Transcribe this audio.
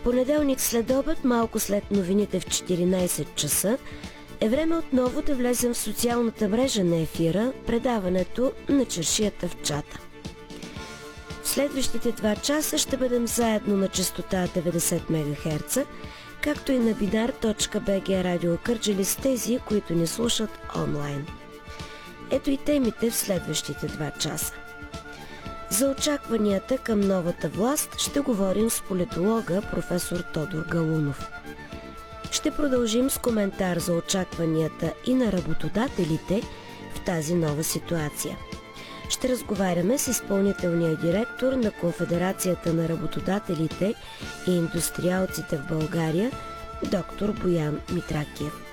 Понеделник след обед, малко след новините в 14 часа, е време отново да влезем в социалната мрежа на ефира, предаването на чаршията в чата. В следващите 2 часа ще бъдем заедно на честота 90 МГц, както и на binar.bg Радио Кърджали с тези, които ни слушат онлайн. Ето и темите в следващите 2 часа. За очакванията към новата власт ще говорим с политолога професор Тодор Галунов. Ще продължим с коментар за очакванията и на работодателите в тази нова ситуация. Ще разговаряме с изпълнителния директор на Конфедерацията на работодателите и индустриалците в България, доктор Боян Митракиев.